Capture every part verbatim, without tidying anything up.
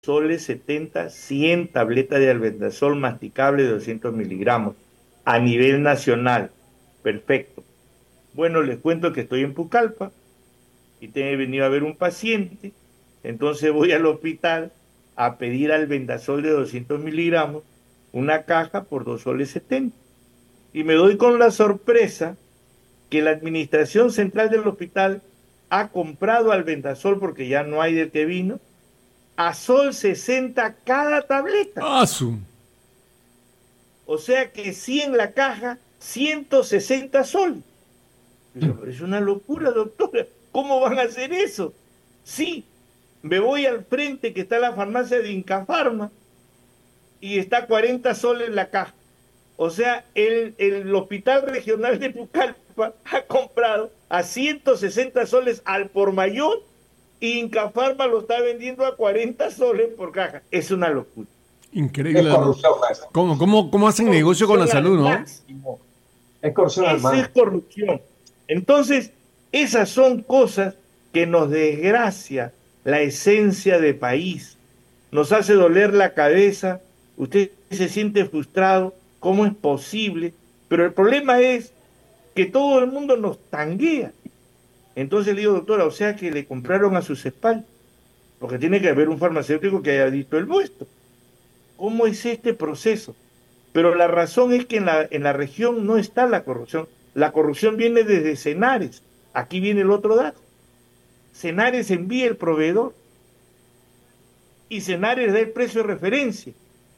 soles setenta, cien tabletas de albendazol masticable de doscientos miligramos a nivel nacional. Perfecto. Bueno, les cuento que estoy en Pucallpa y te he venido a ver un paciente, entonces voy al hospital a pedir albendazol de doscientos miligramos, una caja por dos soles setenta. Y me doy con la sorpresa que la administración central del hospital ha comprado albendazol porque ya no hay del que vino, a sol sesenta cada tableta. Ah, su. O sea que cien la caja, ciento sesenta soles. Pero es una locura, doctora. ¿Cómo van a hacer eso? Sí, me voy al frente que está la farmacia de Incafarma y está cuarenta soles la caja. O sea, el, el hospital regional de Pucallpa ha comprado a ciento sesenta soles al por mayor y Incafarma lo está vendiendo a cuarenta soles por caja. Es una locura. Increíble. Es corrupción, maestro. ¿Cómo, cómo, cómo hacen negocio con la salud, no? Máximo. Es corrupción al Esa es mano. corrupción. Entonces, esas son cosas que nos desgracia la esencia de país, nos hace doler la cabeza, usted se siente frustrado, ¿cómo es posible? Pero el problema es que todo el mundo nos tanguea. Entonces le digo, doctora, o sea que le compraron a sus espaldas, porque tiene que haber un farmacéutico que haya visto el vuestro. ¿Cómo es este proceso? Pero la razón es que en la, en la región no está la corrupción. La corrupción viene desde Senares. Aquí viene el otro dato. Senares envía el proveedor y Senares da el precio de referencia.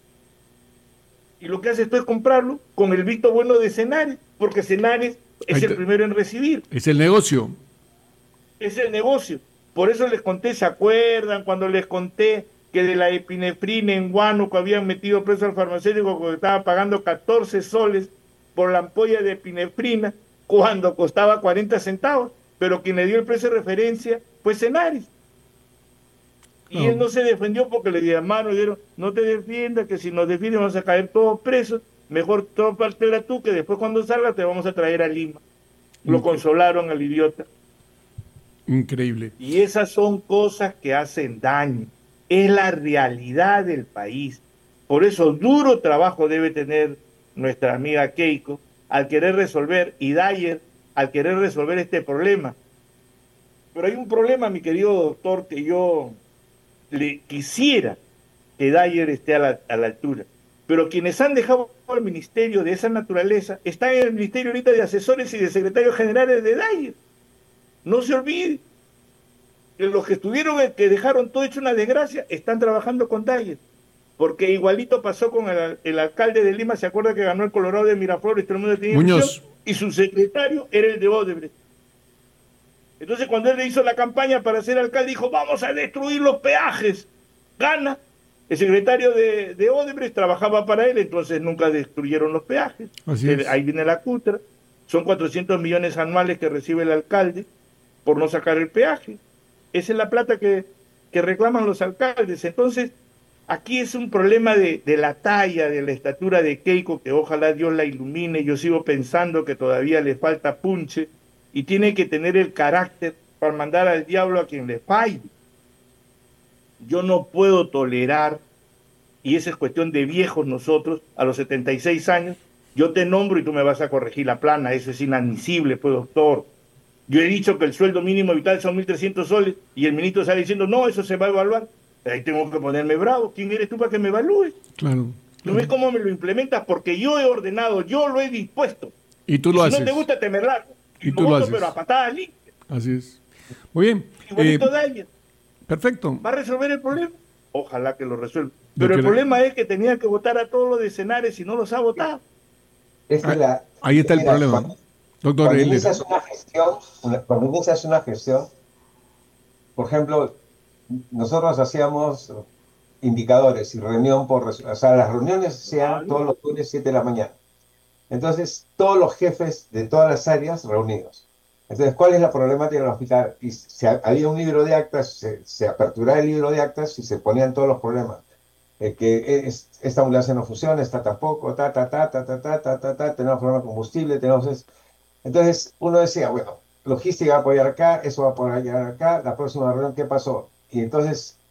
Y lo que hace esto es comprarlo con el visto bueno de Senares, porque Senares es el primero en recibir. Es el negocio. Es el negocio. Por eso les conté, ¿se acuerdan cuando les conté que de la epinefrina en Huánuco habían metido preso al farmacéutico que estaba pagando catorce soles por la ampolla de epinefrina cuando costaba cuarenta centavos? Pero quien le dio el precio de referencia fue Senares. Y No. él no se defendió porque le llamaron y dijeron, no te defiendas, que si nos defienden vamos a caer todos presos, mejor tópatela tú, que después cuando salga te vamos a traer a Lima. Lo Incre- consolaron al idiota. Increíble. Y esas son cosas que hacen daño. Es la realidad del país. Por eso duro trabajo debe tener nuestra amiga Keiko al querer resolver, y Dyer al querer resolver este problema. Pero hay un problema, mi querido doctor, que yo le quisiera que Dyer esté a la, a la altura. Pero quienes han dejado al ministerio de esa naturaleza están en el ministerio ahorita de asesores y de secretarios generales de Dyer. No se olvide que los que estuvieron, que dejaron todo hecho una desgracia, están trabajando con Dyer. Porque igualito pasó con el, el alcalde de Lima, se acuerda que ganó el Colorado de Miraflores, todo el mundo tenía Muñoz. ilusión, y su secretario era el de Odebrecht. Entonces cuando él le hizo la campaña para ser alcalde, dijo, vamos a destruir los peajes. Gana. El secretario de, de Odebrecht trabajaba para él, entonces nunca destruyeron los peajes. Así es. Ahí viene la cutra. Son cuatrocientos millones anuales que recibe el alcalde por no sacar el peaje. Esa es la plata que, que reclaman los alcaldes. Entonces, aquí es un problema de, de la talla, de la estatura de Keiko, que ojalá Dios la ilumine. Yo sigo pensando que todavía le falta punche y tiene que tener el carácter para mandar al diablo a quien le falle. Yo no puedo tolerar, y esa es cuestión de viejos nosotros, a los setenta y seis años, yo te nombro y tú me vas a corregir la plana, eso es inadmisible, pues doctor. Yo he dicho que el sueldo mínimo vital son mil trescientos soles y el ministro sale diciendo, no, eso se va a evaluar. Ahí tengo que ponerme bravo. ¿Quién eres tú para que me evalúes? Claro. ¿Tú ves cómo me lo implementas? Porque yo he ordenado, yo lo he dispuesto. Y tú Y lo si haces. no te gusta, te me largo. Y lo tú lo voto, haces. pero a patadas limpias. Así es. Muy bien. Igualito Eh, de alguien. perfecto. ¿Va a resolver el problema? Ojalá que lo resuelva. Pero que el le- problema es que tenía que votar a todos los de Senares y no los ha votado. Es que Ah, la, ahí está el mira, problema. Cuando, Doctor cuando Heller. inicias una gestión, una- cuando inicias una gestión, por ejemplo, nosotros hacíamos indicadores y reunión por, resu- o sea, las reuniones se hacían todos los lunes siete de la mañana. Entonces, todos los jefes de todas las áreas reunidos. Entonces, ¿cuál es la problemática del hospital? Y se, había un libro de actas, se, se aperturaba el libro de actas y se ponían todos los problemas. Eh, que es, esta ambulancia no funciona, esta tampoco, ta, ta, ta, ta, ta, ta, ta, ta, ta, tenemos problemas de combustible, tenemos eso. Entonces, uno decía, bueno, logística va a apoyar acá, eso va a apoyar acá, la próxima reunión, ¿qué pasó? Y entonces,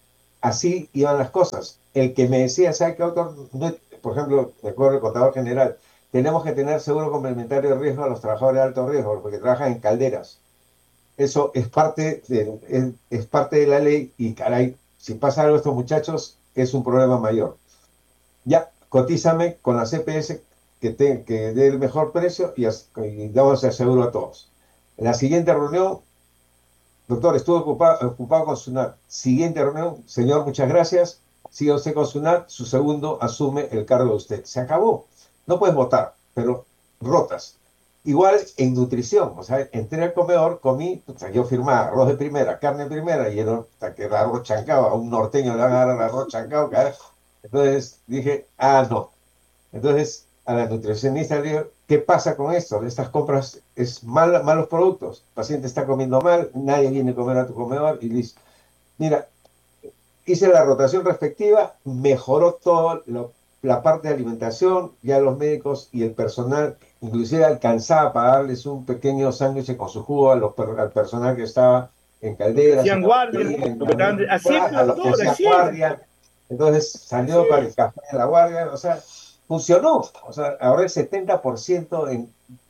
así iban las cosas. El que me decía, ¿sabe qué, autor? No, por ejemplo, de acuerdo al contador general, tenemos que tener seguro complementario de riesgo a los trabajadores de alto riesgo, porque trabajan en calderas. Eso es parte de, es, es parte de la ley y, caray, si pasa algo a estos muchachos, es un problema mayor. Ya, cotízame con la C P S que, te, que dé el mejor precio y, y damos el seguro a todos. En la siguiente reunión, doctor, estuve ocupado, ocupado con SUNAT. Siguiente reunión, señor, muchas gracias. Siga usted con SUNAT, su segundo asume el cargo de usted. Se acabó. No puedes votar, pero rotas. Igual en nutrición, o sea, entré al comedor, comí, o sea, yo firmaba arroz de primera, carne de primera, y era hasta que el arroz chancado, a un norteño le van a dar el arroz chancado, carajo. Entonces dije, ah, no. Entonces a la nutricionista le digo, ¿qué pasa con esto? De estas compras es mal, malos productos. El paciente está comiendo mal, nadie viene a comer a tu comedor y listo. Mira, hice la rotación respectiva, mejoró todo lo, la parte de alimentación, ya los médicos y el personal, inclusive alcanzaba para darles un pequeño sándwich con su jugo a los, al personal que estaba en calderas. Hacían guardia, así a los que hacían guardia. Entonces salió para el café de la guardia, o sea, funcionó. O sea, ahorré el setenta por ciento en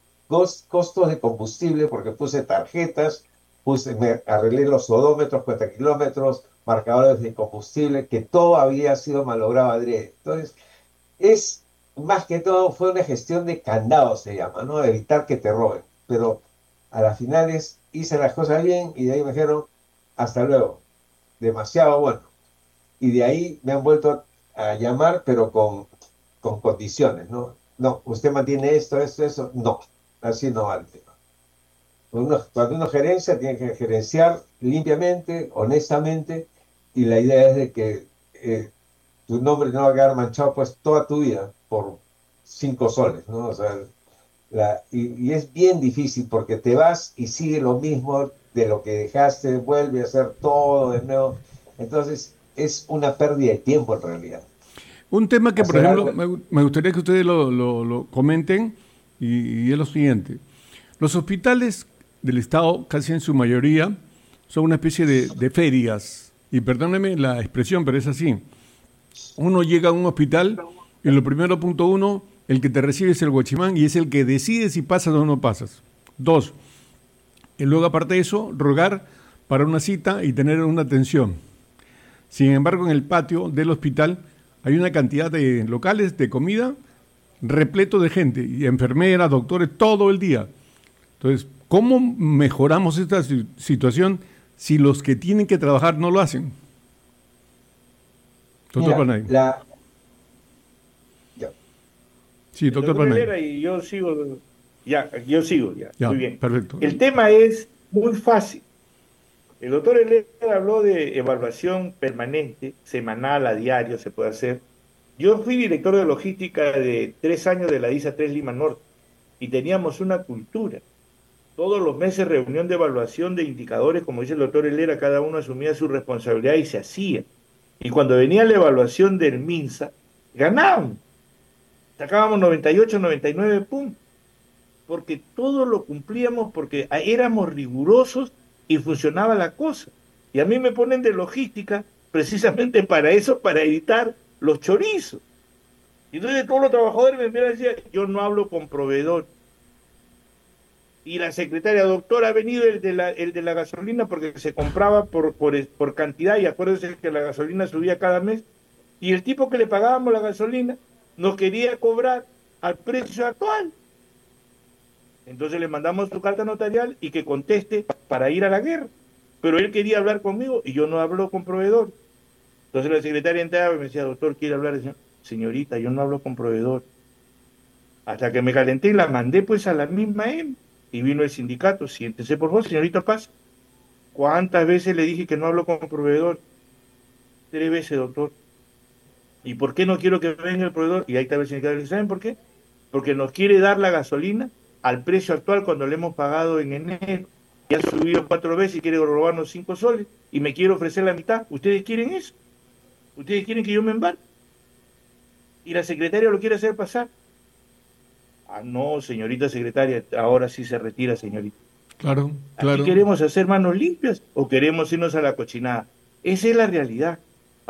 costos de combustible porque puse tarjetas, puse, me arreglé los odómetros, cuenta kilómetros, marcadores de combustible, que todo había sido malogrado adrede. Entonces, es más que todo fue una gestión de candado, se llama, ¿no? Evitar que te roben. Pero a las finales hice las cosas bien y de ahí me dijeron, hasta luego. Demasiado bueno. Y de ahí me han vuelto a llamar, pero con, con condiciones, ¿no? No, usted mantiene esto, esto, eso. No, así no vale. Cuando uno, cuando uno gerencia, tiene que gerenciar limpiamente, honestamente, y la idea es de que eh, tu nombre no va a quedar manchado pues toda tu vida por cinco soles, ¿no? O sea, la, y, y es bien difícil porque te vas y sigue lo mismo de lo que dejaste, vuelve a hacer todo de nuevo. Entonces, es una pérdida de tiempo en realidad. Un tema que, por Hacer ejemplo, algo... me, me gustaría que ustedes lo, lo, lo comenten y, y es lo siguiente. Los hospitales del Estado, casi en su mayoría, son una especie de, de ferias. Y perdónenme la expresión, pero es así. Uno llega a un hospital y lo primero, punto uno, el que te recibe es el guachimán y es el que decide si pasas o no pasas. Dos, y luego aparte de eso, rogar para una cita y tener una atención. Sin embargo, en el patio del hospital hay una cantidad de locales de comida repleto de gente, y enfermeras, doctores, todo el día. Entonces, ¿cómo mejoramos esta situación si los que tienen que trabajar no lo hacen? Doctor Panay. La... Sí, doctor Panay. Y yo sigo, ya, yo sigo, ya, ya, muy bien. Perfecto. El tema es muy fácil. El doctor Helera habló de evaluación permanente, semanal, a diario, se puede hacer. Yo fui director de logística de tres años de la I S A tres Lima Norte y teníamos una cultura. Todos los meses reunión de evaluación de indicadores, como dice el doctor Helera, cada uno asumía su responsabilidad y se hacía. Y cuando venía la evaluación del MINSA, ganábamos. Sacábamos noventa y ocho, noventa y nueve puntos. Porque todo lo cumplíamos, porque éramos rigurosos y funcionaba la cosa. Y a mí me ponen de logística precisamente para eso, para evitar los chorizos. Y entonces todos los trabajadores me miran y decían, yo no hablo con proveedor. Y la secretaria, doctor, ha venido el de la, el de la gasolina porque se compraba por, por, por cantidad, y acuérdense que la gasolina subía cada mes, y el tipo que le pagábamos la gasolina nos quería cobrar al precio actual. Entonces le mandamos su carta notarial y que conteste para ir a la guerra. Pero él quería hablar conmigo y yo no hablo con proveedor. Entonces la secretaria entraba y me decía, doctor, ¿quiere hablar? Decía, señorita, yo no hablo con proveedor. Hasta que me calenté y la mandé pues a la misma M. Y vino el sindicato, siéntese por favor, señorita Paz. ¿Cuántas veces le dije que no hablo con proveedor? Tres veces, doctor. ¿Y por qué no quiero que venga el proveedor? Y ahí está el sindicato. ¿Saben por qué? Porque nos quiere dar la gasolina al precio actual cuando le hemos pagado en enero. Ya ha subido cuatro veces y quiere robarnos cinco soles y me quiere ofrecer la mitad. ¿Ustedes quieren eso? ¿Ustedes quieren que yo me embarque? Y la secretaria lo quiere hacer pasar. Ah, no, señorita secretaria, ahora sí se retira, señorita. Claro, claro. ¿Aquí queremos hacer manos limpias o queremos irnos a la cochinada? Esa es la realidad.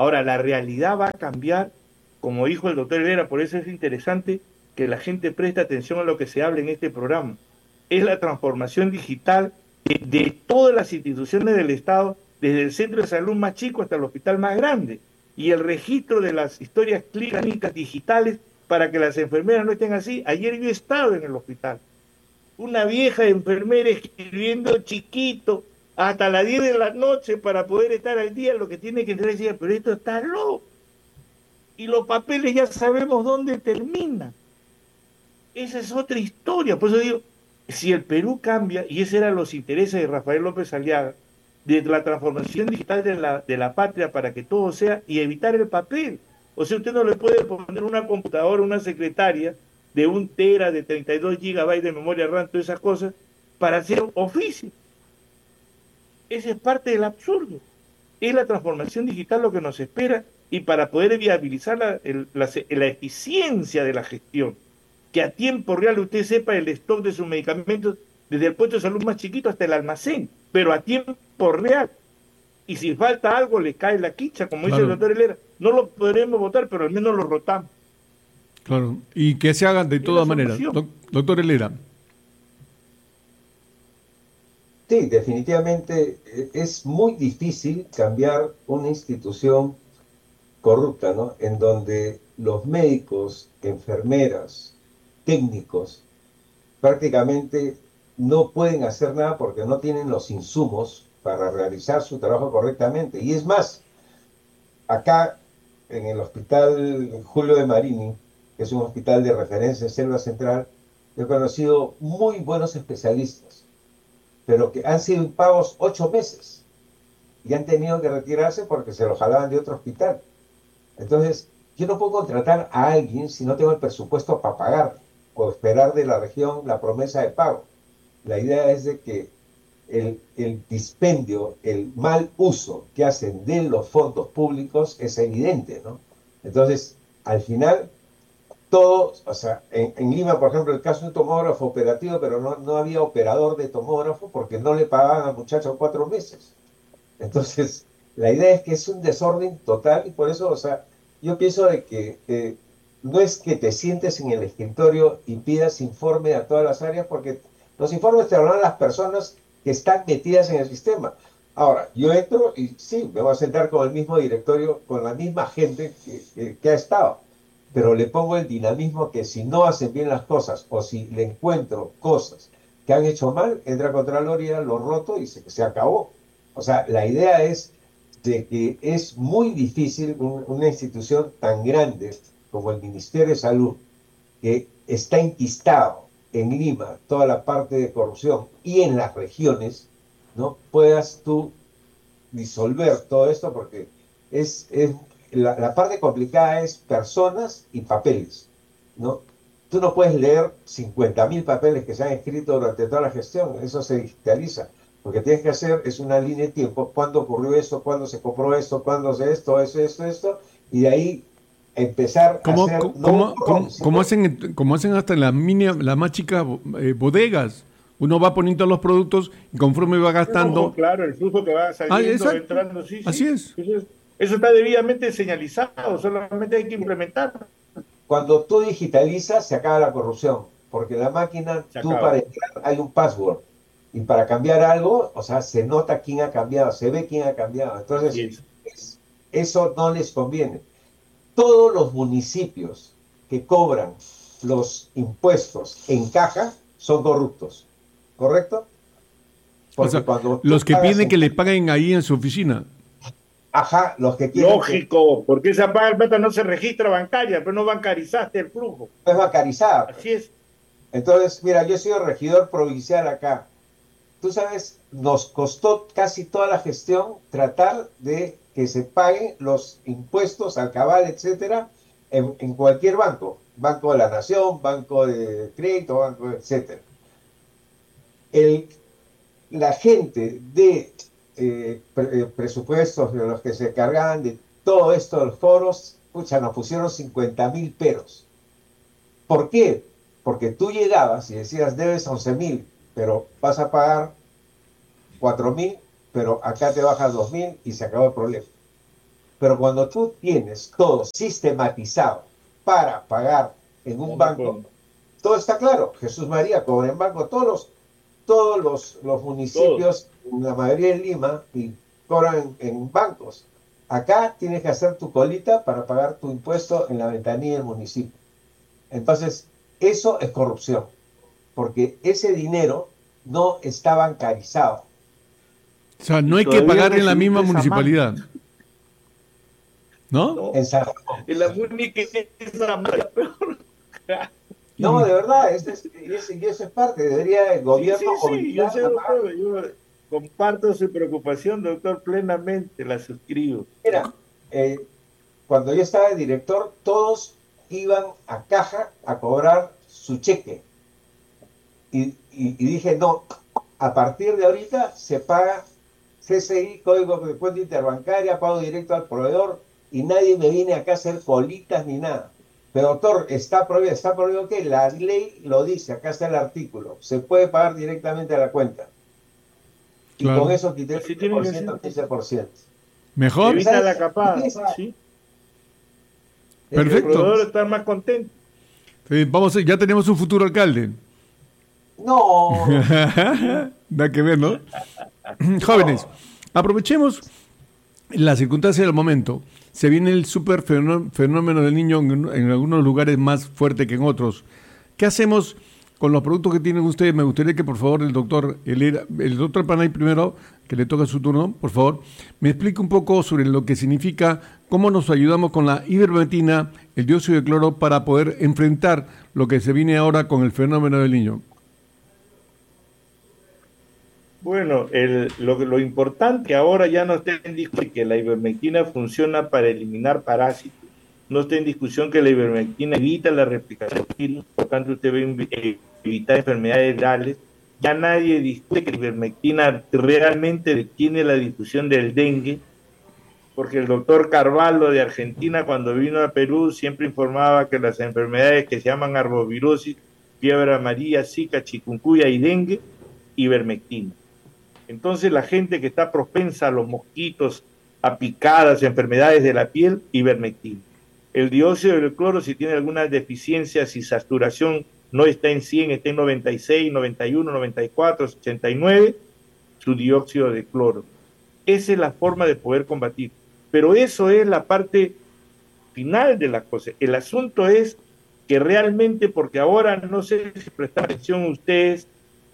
Ahora, la realidad va a cambiar, como dijo el doctor Herrera, por eso es interesante que la gente preste atención a lo que se habla en este programa. Es la transformación digital de, de todas las instituciones del Estado, desde el centro de salud más chico hasta el hospital más grande, y el registro de las historias clínicas digitales para que las enfermeras no estén así. Ayer yo he estado en el hospital, una vieja enfermera escribiendo chiquito hasta las diez de la noche para poder estar al día, lo que tiene que entrar y decir, pero esto está loco. Y los papeles ya sabemos dónde terminan. Esa es otra historia. Por eso digo, si el Perú cambia, y ese eran los intereses de Rafael López Aliaga, de la transformación digital de la, de la patria para que todo sea, y evitar el papel. O sea, usted no le puede poner una computadora, una secretaria de un tera, de treinta y dos gigabytes de memoria RAM, todas esas cosas, para hacer oficio. Ese es parte del absurdo. Es la transformación digital lo que nos espera, y para poder viabilizar la, el, la, la eficiencia de la gestión, que a tiempo real usted sepa el stock de sus medicamentos desde el puesto de salud más chiquito hasta el almacén, pero a tiempo real. Y si falta algo, le cae la quicha, como claro. Dice el doctor Herrera. No lo podremos votar, pero al menos lo rotamos. Claro, y que se hagan de todas maneras. Do doctor Herrera. Sí, definitivamente es muy difícil cambiar una institución corrupta, ¿no? En donde los médicos, enfermeras, técnicos, prácticamente no pueden hacer nada porque no tienen los insumos para realizar su trabajo correctamente. Y es más, acá en el hospital Julio de Marini, que es un hospital de referencia en Selva Central, he conocido muy buenos especialistas, pero que han sido impagos ocho meses y han tenido que retirarse porque se los jalaban de otro hospital. Entonces, yo no puedo contratar a alguien si no tengo el presupuesto para pagar o esperar de la región la promesa de pago. La idea es de que el, el dispendio, el mal uso que hacen de los fondos públicos es evidente, ¿no? Entonces, al final, todo, o sea, en, en Lima, por ejemplo, el caso de un tomógrafo operativo, pero no, no había operador de tomógrafo porque no le pagaban al muchacho cuatro meses. Entonces, la idea es que es un desorden total y por eso, o sea, yo pienso de que eh, no es que te sientes en el escritorio y pidas informe a todas las áreas, porque los informes te lo dan las personas que están metidas en el sistema. Ahora, yo entro y sí, me voy a sentar con el mismo directorio, con la misma gente que, que, que ha estado, pero le pongo el dinamismo que si no hacen bien las cosas o si le encuentro cosas que han hecho mal, entra a Contraloría, lo roto y se, se acabó. O sea, la idea es de que es muy difícil un, una institución tan grande como el Ministerio de Salud, que está enquistado en Lima, toda la parte de corrupción, y en las regiones, ¿no? Puedas tú disolver todo esto, porque es, es la, la parte complicada es personas y papeles, ¿no? Tú no puedes leer cincuenta mil papeles que se han escrito durante toda la gestión, eso se digitaliza. Lo que tienes que hacer es una línea de tiempo, cuándo ocurrió esto, cuándo se compró esto, cuándo se esto, eso, esto, esto, y de ahí empezar ¿Cómo, a hacer... ¿cómo, no cómo, cómo, cómo hacen, cómo hacen hasta las mini, las más chicas eh, bodegas? Uno va poniendo los productos y conforme va gastando... No, claro, el flujo que va saliendo, ah, entrando, sí, sí. Así es. Eso, es. Eso está debidamente señalizado, solamente hay que implementarlo. Cuando tú digitalizas, se acaba la corrupción, porque la máquina, Se tú acaba. para entrar hay un password, y para cambiar algo, o sea, se nota quién ha cambiado, se ve quién ha cambiado. Entonces, es. Es, eso no les conviene. Todos los municipios que cobran los impuestos en caja son corruptos, ¿correcto? Porque o sea, cuando los que piden que le paguen ahí en su oficina. Ajá, los que quieren. Lógico, que... porque esa paga plata no se registra bancaria, pero no bancarizaste el flujo. No es bancarizada. Así es. Entonces, mira, yo he sido regidor provincial acá. Tú sabes, nos costó casi toda la gestión tratar de que se paguen los impuestos al cabal, etcétera, en, en cualquier banco. Banco de la Nación, Banco de Crédito, Banco, etcétera. El, la gente de eh, pre, presupuestos de los que se cargaban de todo esto de los foros, pucha, nos pusieron cincuenta mil peros. ¿Por qué? Porque tú llegabas y decías, debes once mil, pero vas a pagar cuatro mil, pero acá te bajas dos mil y se acabó el problema. Pero cuando tú tienes todo sistematizado para pagar en un banco, todo está claro. Jesús María cobra en banco, todos los, todos los, los municipios, todo. La mayoría en Lima, y cobran en, en bancos. Acá tienes que hacer tu colita para pagar tu impuesto en la ventanilla del municipio. Entonces, eso es corrupción, porque ese dinero no está bancarizado. O sea, no hay que pagar en la misma municipalidad. ¿No? No, en San en la única es esa mala peor. No, de verdad, es, es, es, eso es parte, debería el gobierno sí, sí, sí, yo sé, doctor, yo comparto su preocupación, doctor, plenamente, la suscribo. Mira, eh, cuando yo estaba de director, todos iban a caja a cobrar su cheque. Y, y, y dije, no, a partir de ahorita se paga C C I, Código de Cuenta Interbancaria, pago directo al proveedor, y nadie me viene acá a hacer colitas ni nada. Pero doctor, está prohibido, está prohibido que la ley lo dice, acá está el artículo, se puede pagar directamente a la cuenta. Y claro, con eso quité el quince por ciento, quince por ciento. Mejor. Evita la capada, ¿sí? Perfecto. El proveedor está más contento. Sí, vamos a, ya tenemos un futuro alcalde. No. Nada que ver, ¿no? Jóvenes, aprovechemos la circunstancia del momento. Se viene el super fenómeno del niño en, en algunos lugares más fuerte que en otros. ¿Qué hacemos con los productos que tienen ustedes? Me gustaría que por favor el doctor el, el doctor Panay primero, que le toca su turno, por favor, me explique un poco sobre lo que significa, cómo nos ayudamos con la ivermectina, el dióxido de cloro, para poder enfrentar lo que se viene ahora con el fenómeno del niño. Bueno, el, lo, lo importante ahora ya no está en discusión que la ivermectina funciona para eliminar parásitos, no está en discusión que la ivermectina evita la replicación del virus, por tanto usted ve evitar enfermedades virales. Ya nadie discute que la ivermectina realmente detiene la difusión del dengue, porque el doctor Carvalho de Argentina, cuando vino a Perú, siempre informaba que las enfermedades que se llaman arbovirosis, fiebre amarilla, zika, chikungunya y dengue, ivermectina. Entonces la gente que está propensa a los mosquitos, a picadas, enfermedades de la piel, ivermectina. El dióxido de cloro, si tiene algunas deficiencias y saturación no está en cien, está en noventa y seis, noventa y uno, noventa y cuatro, ochenta y nueve, su dióxido de cloro. Esa es la forma de poder combatir. Pero eso es la parte final de la cosa. El asunto es que realmente, porque ahora no sé si prestan atención ustedes,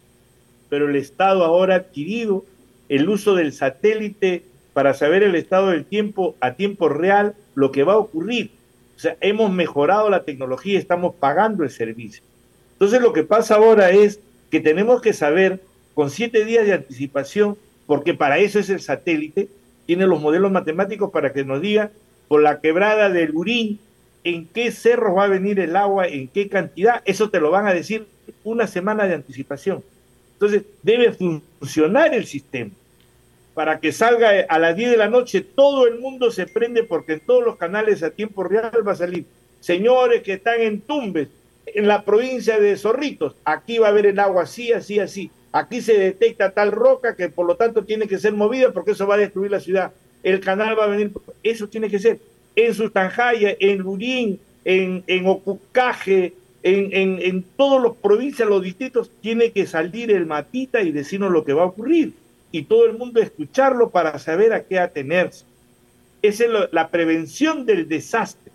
pero el Estado ahora ha adquirido el uso del satélite para saber el estado del tiempo a tiempo real, lo que va a ocurrir. O sea, hemos mejorado la tecnología y estamos pagando el servicio. Entonces lo que pasa ahora es que tenemos que saber con siete días de anticipación, porque para eso es el satélite, tiene los modelos matemáticos para que nos diga por la quebrada del Urín, en qué cerros va a venir el agua, en qué cantidad, eso te lo van a decir una semana de anticipación. Entonces, debe funcionar el sistema para que salga a las diez de la noche, todo el mundo se prende porque en todos los canales a tiempo real va a salir. Señores que están en Tumbes, en la provincia de Zorritos, aquí va a haber el agua así, así, así. Aquí se detecta tal roca que por lo tanto tiene que ser movida porque eso va a destruir la ciudad. El canal va a venir, eso tiene que ser. En Sustanjaya, en Lurín, en, en Ocucaje, En, en, en todas las provincias, los distritos, tiene que salir el mapita y decirnos lo que va a ocurrir y todo el mundo escucharlo para saber a qué atenerse. Esa es lo, la prevención del desastre,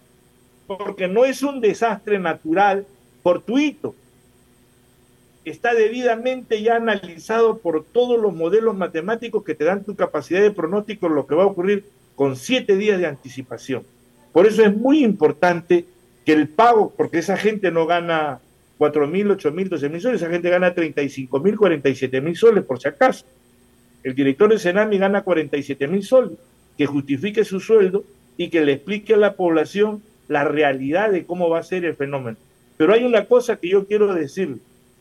porque no es un desastre natural fortuito, está debidamente ya analizado por todos los modelos matemáticos que te dan tu capacidad de pronóstico lo que va a ocurrir con siete días de anticipación. Por eso es muy importante que el pago, porque esa gente no gana cuatro mil, ocho mil, doce mil soles, esa gente gana treinta y cinco mil, cuarenta y siete mil soles, por si acaso. El director de Senami gana cuarenta y siete mil soles, que justifique su sueldo y que le explique a la población la realidad de cómo va a ser el fenómeno. Pero hay una cosa que yo quiero decir.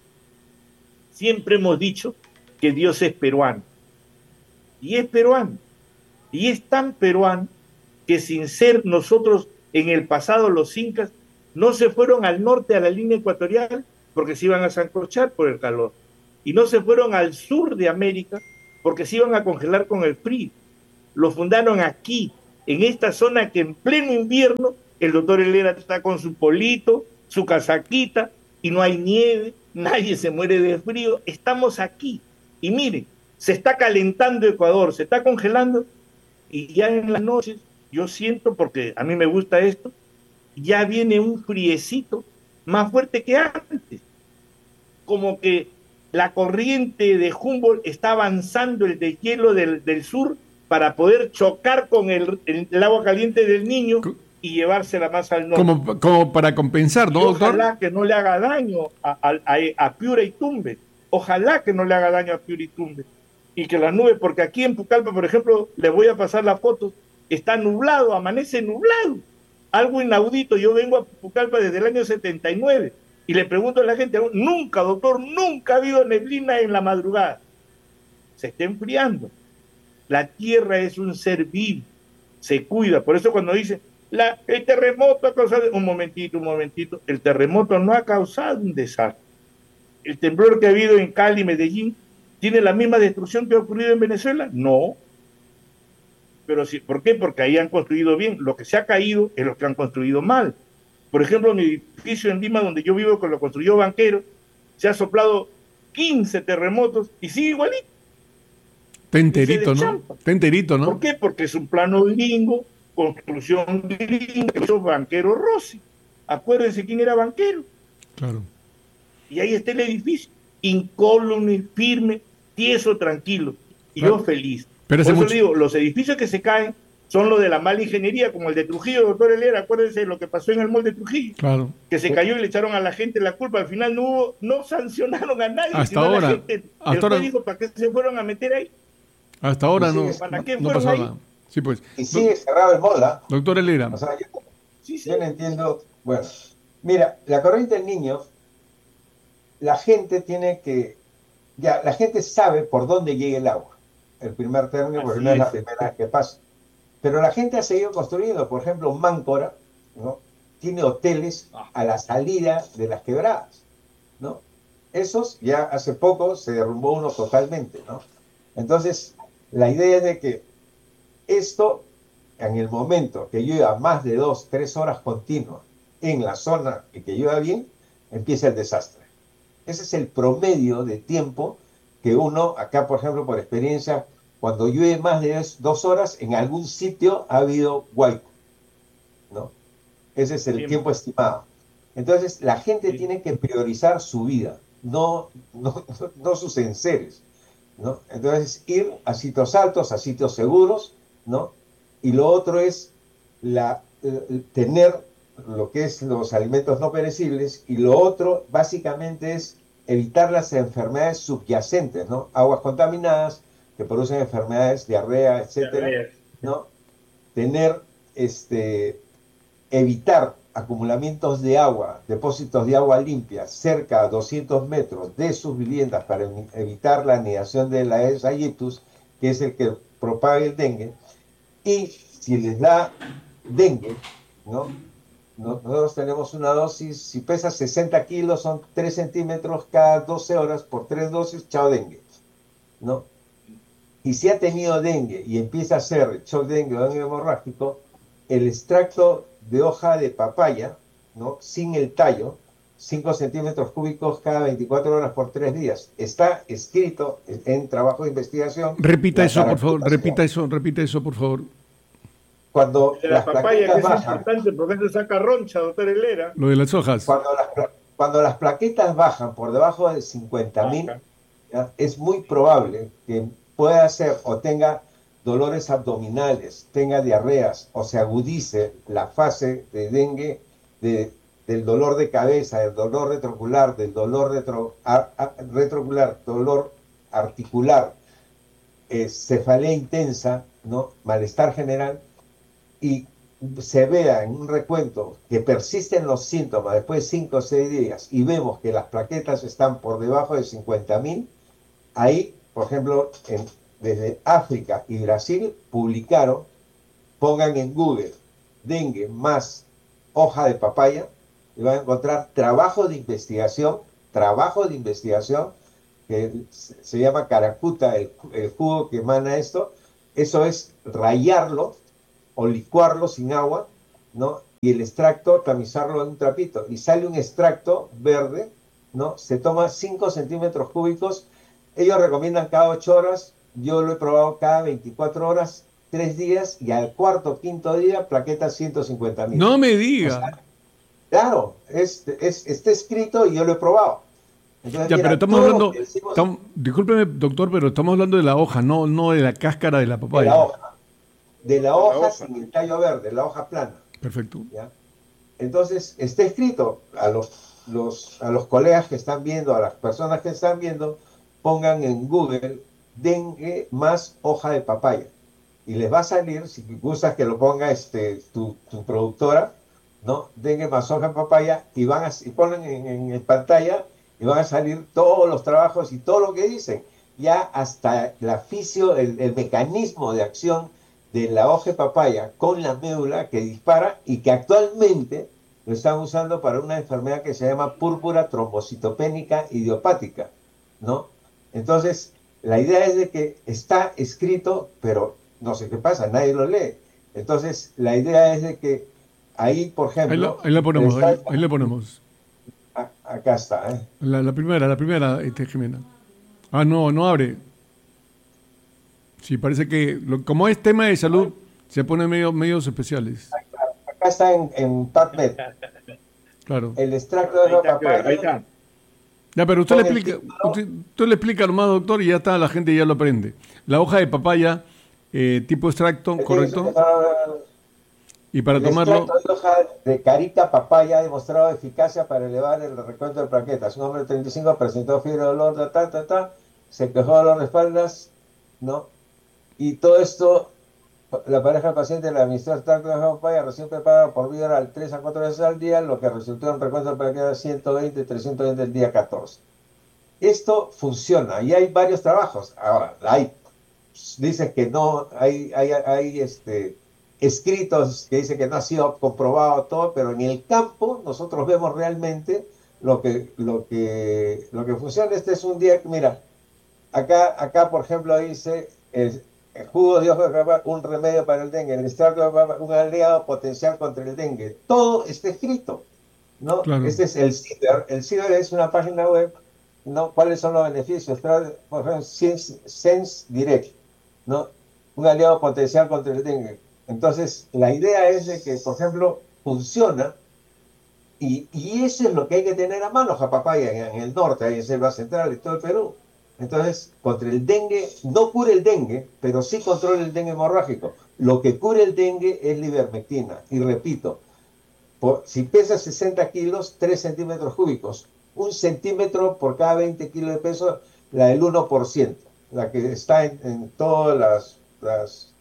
Siempre hemos dicho que Dios es peruano. Y es peruano. Y es tan peruano que sin ser nosotros en el pasado los incas no se fueron al norte a la línea ecuatorial porque se iban a sancochar por el calor y no se fueron al sur de América porque se iban a congelar con el frío. Lo fundaron aquí en esta zona que en pleno invierno el doctor Helera está con su polito, su casaquita, y no hay nieve, nadie se muere de frío, estamos aquí. Y miren, se está calentando Ecuador, se está congelando, y ya en las noches yo siento, porque a mí me gusta esto, ya viene un friecito más fuerte que antes, como que la corriente de Humboldt está avanzando el deshielo del, del sur para poder chocar con el, el, el agua caliente del Niño y llevársela más al norte. Como, como para compensar, ¿no, y doctor? Ojalá que no le haga daño a, a, a, a Piura y Tumbes. Ojalá que no le haga daño a Piura y Tumbes. Y que las nubes, porque aquí en Pucallpa, por ejemplo, les voy a pasar la foto, está nublado, amanece nublado. Algo inaudito. Yo vengo a Pucallpa desde el año setenta y nueve y le pregunto a la gente, nunca, doctor, nunca ha habido neblina en la madrugada. Se está enfriando. La tierra es un ser vivo, se cuida. Por eso cuando dice, la, el terremoto ha causado, un momentito, un momentito, el terremoto no ha causado un desastre. El temblor que ha habido en Cali, Medellín, ¿tiene la misma destrucción que ha ocurrido en Venezuela? No. Pero sí, ¿por qué? Porque ahí han construido bien. Lo que se ha caído es lo que han construido mal. Por ejemplo, mi edificio en Lima, donde yo vivo, que lo construyó Banquero, se ha soplado quince terremotos y sigue igualito. Está enterito, ¿no? Está enterito, ¿no? ¿Por qué? Porque es un plano gringo, construcción gringa, que hizo Banquero Rossi. Acuérdense quién era Banquero. Claro. Y ahí está el edificio, incólume, firme, tieso, tranquilo. Y claro. Yo feliz. Pero Por eso mucho... digo, los edificios que se caen son los de la mala ingeniería, como el de Trujillo, doctor Helera. Acuérdense de lo que pasó en el mall de Trujillo. Claro. Que se cayó y le echaron a la gente la culpa. Al final no hubo, no sancionaron a nadie. Hasta sino ahora. A la gente. Hasta el ahora... dijo, ¿para qué se fueron a meter ahí? Hasta ahora no, ¿Para qué no fueron pasó ahí? nada. Sí, pues. Y sigue cerrado el mall, ¿eh? Doctor Helera. O sea, yo, sí, sí. yo no entiendo. Bueno, mira, la corriente del Niño, la gente tiene que, ya, la gente sabe por dónde llega el agua. El primer término, porque no es la primera vez que pasa. Pero la gente ha seguido construyendo, por ejemplo, Máncora, ¿no? Tiene hoteles a la salida de las quebradas, ¿no? Esos ya hace poco se derrumbó uno totalmente, ¿no? Entonces, la idea es de que esto, en el momento que llueva más de dos, tres horas continuas en la zona y que llueva bien, empieza el desastre. Ese es el promedio de tiempo que uno, acá por ejemplo, por experiencia, cuando llueve más de dos horas, en algún sitio ha habido huaico, ¿no? Ese es el sí. tiempo estimado. Entonces, la gente sí. tiene que priorizar su vida, no, no, no, no sus enseres, ¿no? Entonces, ir a sitios altos, a sitios seguros, ¿no? Y lo otro es la, eh, tener lo que es los alimentos no perecibles, y lo otro, básicamente, es evitar las enfermedades subyacentes, ¿no? Aguas contaminadas, que producen enfermedades, diarrea, etcétera, ¿no? Tener, este, evitar acumulamientos de agua, depósitos de agua limpia cerca a doscientos metros de sus viviendas para evitar la anidación de la Aedes aegyptus, que es el que propaga el dengue. Y si les da dengue, ¿no? Nosotros tenemos una dosis, si pesa sesenta kilos, son tres centímetros cada doce horas, por tres dosis, chao dengue, ¿no? Y si ha tenido dengue y empieza a ser shock dengue o dengue hemorrágico, el extracto de hoja de papaya, ¿no? Sin el tallo, cinco centímetros cúbicos cada veinticuatro horas por tres días. Está escrito en trabajo de investigación. Repita eso, por favor, repita eso, repita eso, por favor. Cuando de la las papaya, que bajan, es importante porque se saca roncha, doctor Helera. Lo de las hojas. Cuando las, cuando las plaquetas bajan por debajo de cincuenta mil, es muy probable que pueda hacer o tenga dolores abdominales, tenga diarreas o se agudice la fase de dengue, de, del dolor de cabeza, del dolor retrocular, del dolor retro, a, a, retrocular, dolor articular, eh, cefalea intensa, ¿no? Malestar general, y se vea en un recuento que persisten los síntomas después de cinco o seis días y vemos que las plaquetas están por debajo de cincuenta mil, ahí, por ejemplo, en, desde África y Brasil publicaron, pongan en Google dengue más hoja de papaya y van a encontrar trabajo de investigación, trabajo de investigación que se llama Caracuta, el, el jugo que emana esto. Eso es rayarlo o licuarlo sin agua, ¿no? Y el extracto tamizarlo en un trapito. Y sale un extracto verde, ¿no? Se toma cinco centímetros cúbicos. Ellos recomiendan cada ocho horas. Yo lo he probado cada veinticuatro horas, tres días, y al cuarto, quinto día, plaquetas ciento cincuenta mil. No me O diga. sea, claro, es, es, está escrito y yo lo he probado. Entonces, Ya, pero mira, estamos todo lo hablando, que decimos estamos- discúlpeme, doctor, pero estamos hablando de la hoja, no, no de la cáscara de la de la papaya. hoja, de la De la hoja hoja. sin el tallo verde, la hoja plana, Perfecto. ¿ya? Entonces, está escrito a los, los, a los colegas que están viendo, a las personas que están viendo, pongan en Google dengue más hoja de papaya. Y les va a salir, si gustas que lo ponga este, tu, tu productora, ¿no? Dengue más hoja de papaya, y van a, y ponen en, en, en pantalla y van a salir todos los trabajos y todo lo que dicen. Ya hasta la fisio, el, el mecanismo de acción de la hoja de papaya con la médula que dispara y que actualmente lo están usando para una enfermedad que se llama púrpura trombocitopénica idiopática, ¿no? Entonces, la idea es de que está escrito, pero no sé qué pasa, nadie lo lee. Entonces, la idea es de que ahí, por Ahí la, ejemplo, ahí la ponemos, está, ahí, ahí la ponemos. a- acá está, ¿eh? La, la primera, la primera, este, Jimena. Ah, no, no abre. Sí, parece que, lo- como es tema de salud, se pone medio, medios especiales. Acá está en, en PubMed, Claro. el extracto de Ahí la está, claro, ahí papaya está. Ya, pero usted le con el explica, título. usted, usted le explica nomás, doctor, y ya está, la gente ya lo aprende. La hoja de papaya, eh, tipo extracto, correcto, y para El extracto tomarlo, de hoja de carica papaya ha demostrado eficacia para elevar el recuento de plaquetas. Un hombre de treinta y cinco presentó fiebre, dolor, ta, ta, ta, ta, se quejó de dolor de espaldas, ¿no? Y todo esto, la pareja del paciente le administró extracto de hoja de papaya recién preparado por vía oral tres a cuatro veces al día, lo que resultó en un recuento de plaquetas ciento veinte, trescientos veinte el día catorce. Esto funciona y hay varios trabajos. Ahora, hay, dicen que no, hay, hay, hay este, escritos que dicen que no ha sido comprobado todo, pero en el campo nosotros vemos realmente lo que, lo que, lo que funciona. Este es un día que, mira, acá, acá por ejemplo, dice el, el jugo de hoja de papaya, un remedio para el dengue, el extracto de papaya, un aliado potencial contra el dengue. Todo está escrito, ¿no? claro. Este es el CIDER. El CIDER es una página web, ¿no? ¿Cuáles son los beneficios? Por ejemplo, Sense, Sense Direct, ¿no? Un aliado potencial contra el dengue. Entonces, la idea es de que, por ejemplo, funciona, y, y eso es lo que hay que tener a mano, Japapaya, en, en el norte, ahí en Selva Central y todo el Perú. Entonces, contra el dengue, no cura el dengue, pero sí controla el dengue hemorrágico. Lo que cura el dengue es la ivermectina. Y repito, por, si pesa sesenta kilos, tres centímetros cúbicos. Un centímetro por cada veinte kilos de peso, la del uno por ciento, la que está en, en todas las, las,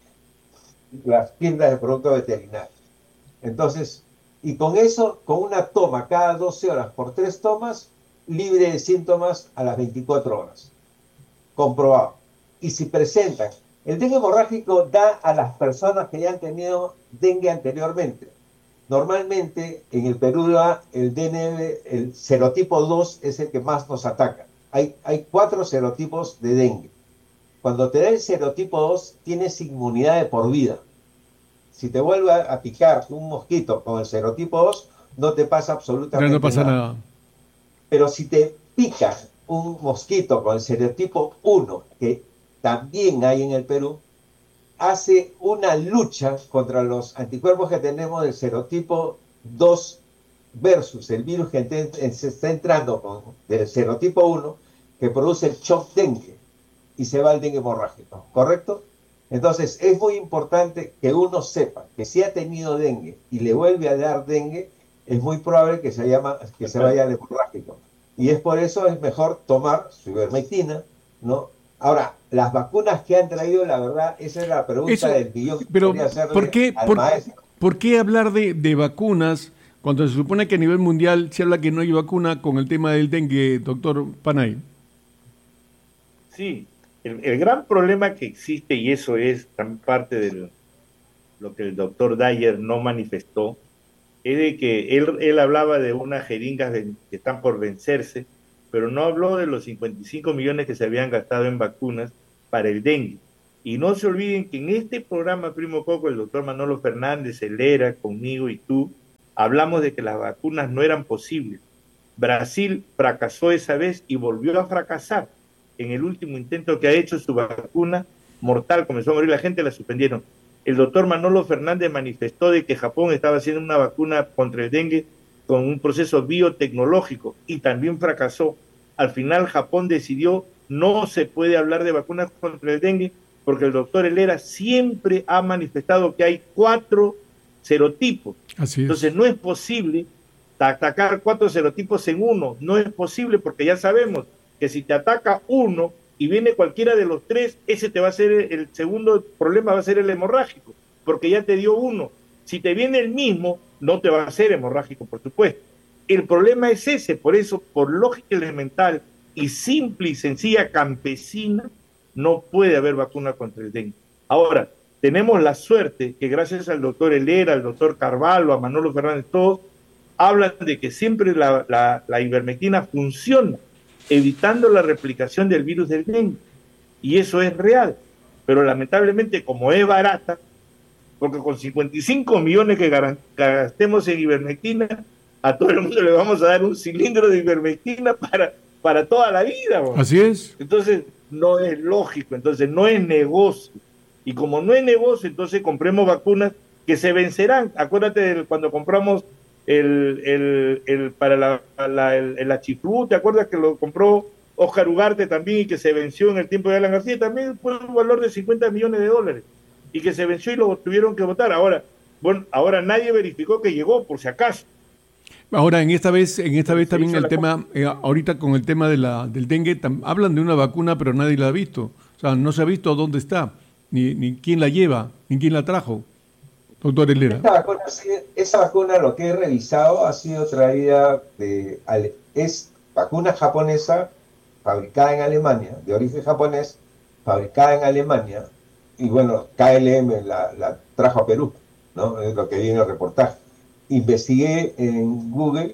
las tiendas de productos veterinarios. Entonces, y con eso, con una toma cada doce horas por tres tomas, libre de síntomas a las veinticuatro horas. Comprobado. Y si presentan, el dengue hemorrágico da a las personas que ya han tenido dengue anteriormente. Normalmente en el Perú el D N V, el serotipo dos es el que más nos ataca. Hay, hay cuatro serotipos de dengue. Cuando te da el serotipo dos, tienes inmunidad de por vida. Si te vuelve a picar un mosquito con el serotipo dos, no te pasa Ya no absolutamente pasa nada. nada. Pero si te pica un mosquito con el serotipo uno, que también hay en el Perú, hace una lucha contra los anticuerpos que tenemos del serotipo dos versus el virus que ent- se está entrando con, del serotipo uno, que produce el shock dengue y se va el dengue hemorrágico, ¿correcto? Entonces es muy importante que uno sepa que si ha tenido dengue y le vuelve a dar dengue, es muy probable que se, llama, que se vaya al hemorrágico. Y es por eso es mejor tomar su ivermectina, ¿no? Ahora, las vacunas que han traído, la verdad, esa es la pregunta Eso, del millón que pero quería ¿por hacerle qué, al por, maestro. por qué hablar de, de vacunas cuando se supone que a nivel mundial se habla que no hay vacuna con el tema del dengue, doctor Panay? Sí, el, el gran problema que existe, y eso es también parte de lo que el doctor Dyer no manifestó, es de que él, él hablaba de unas jeringas de, que están por vencerse, pero no habló de los cincuenta y cinco millones que se habían gastado en vacunas para el dengue. Y no se olviden que en este programa Primo Coco, el doctor Manolo Fernández, Helera, conmigo y tú, hablamos de que las vacunas no eran posibles. Brasil fracasó esa vez y volvió a fracasar en el último intento que ha hecho. Su vacuna mortal comenzó a morir la gente, la suspendieron. El doctor Manolo Fernández manifestó de que Japón estaba haciendo una vacuna contra el dengue con un proceso biotecnológico y también fracasó. Al final Japón decidió no se puede hablar de vacunas contra el dengue porque el doctor Helera siempre ha manifestado que hay cuatro serotipos. Así es. Entonces no es posible atacar cuatro serotipos en uno, no es posible porque ya sabemos que si te ataca uno y viene cualquiera de los tres, ese te va a ser el segundo problema, va a ser el hemorrágico, porque ya te dio uno. Si te viene el mismo, no te va a ser hemorrágico, por supuesto. El problema es ese, por eso, por lógica elemental y simple y sencilla campesina, no puede haber vacuna contra el dengue. Ahora, tenemos la suerte que gracias al doctor Helera, al doctor Carvalho, a Manolo Fernández, todos hablan de que siempre la, la, la ivermectina funciona, evitando la replicación del virus del dengue. Y eso es real. Pero lamentablemente, como es barata, porque con cincuenta y cinco millones que gastemos en ivermectina, a todo el mundo le vamos a dar un cilindro de ivermectina para, para toda la vida. ¿no? Así es. Entonces, no es lógico, entonces no es negocio. Y como no es negocio, entonces compremos vacunas que se vencerán. Acuérdate de cuando compramos el, el, el para la, la, el, el achiflú, ¿te acuerdas que lo compró Oscar Ugarte también y que se venció en el tiempo de Alan García? También fue un valor de cincuenta millones de dólares y que se venció y lo tuvieron que votar. Ahora, bueno, ahora nadie verificó que llegó, por si acaso. Ahora, en esta vez, en esta vez también el la... tema, eh, ahorita con el tema de la, del dengue, tam, hablan de una vacuna, pero nadie la ha visto. O sea, no se ha visto dónde está, ni, ni quién la lleva, ni quién la trajo. Doctor Helera. Esta vacuna, esa vacuna, lo que he revisado, ha sido traída de... Es vacuna japonesa, fabricada en Alemania, de origen japonés, fabricada en Alemania, y bueno, K L M la, la trajo a Perú, ¿no? Es lo que viene en el reportaje. Investigué en Google,